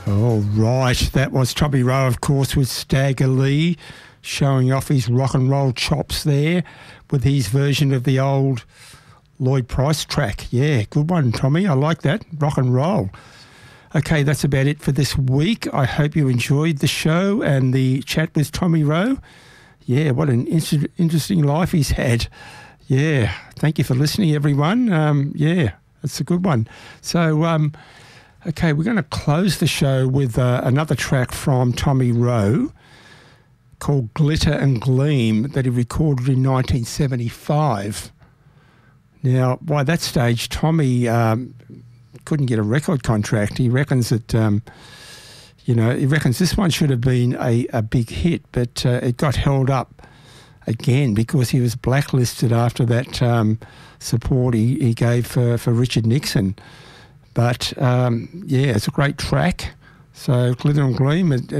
All right, that was Tommy Rowe, of course, with Stagger Lee, showing off his rock and roll chops there with his version of the old Lloyd Price track. Yeah, good one, Tommy. I like that, rock and roll. Okay, that's about it for this week. I hope you enjoyed the show and the chat with Tommy Rowe. Yeah, what an interesting life he's had. Yeah, thank you for listening, everyone. Yeah, that's a good one. So, okay, we're going to close the show with another track from Tommy Rowe called Glitter and Gleam that he recorded in 1975. Now, by that stage, Tommy couldn't get a record contract. He reckons that, he reckons this one should have been a big hit, but it got held up again because he was blacklisted after that support he gave for Richard Nixon. But, it's a great track. So Glitter and Gleam,